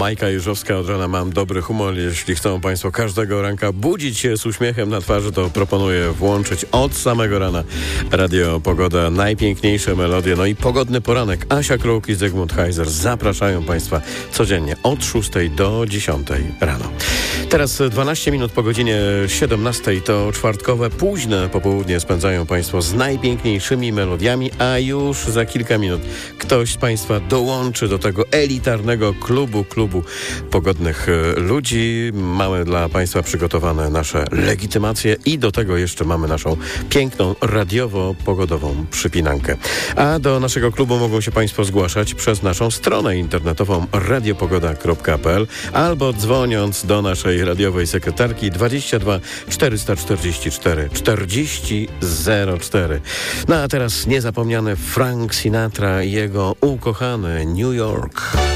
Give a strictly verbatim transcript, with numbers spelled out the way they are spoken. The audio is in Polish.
Majka Jeżowska od rana Mam dobry humor. Jeśli chcą Państwo każdego ranka budzić się z uśmiechem na twarzy, to proponuję włączyć od samego rana Radio Pogoda. Najpiękniejsze melodie, no i pogodny poranek. Asia Kruk i Zygmunt Heiser zapraszają Państwa codziennie od szóstej do dziesiątej rano. Teraz dwanaście minut po godzinie siedemnastej to czwartkowe, późne popołudnie spędzają Państwo z najpiękniejszymi melodiami, a już za kilka minut ktoś z Państwa dołączy do tego elitarnego klubu, klubu pogodnych ludzi. Mamy dla Państwa przygotowane nasze legitymacje i do tego jeszcze mamy naszą piękną radiowo-pogodową przypinankę. A do naszego klubu mogą się Państwo zgłaszać przez naszą stronę internetową radiopogoda kropka p l albo dzwoniąc do naszej radiowej sekretarki dwadzieścia dwa czterysta czterdzieści cztery czterdzieści zero cztery. No a teraz niezapomniany Frank Sinatra i jego ukochany New York.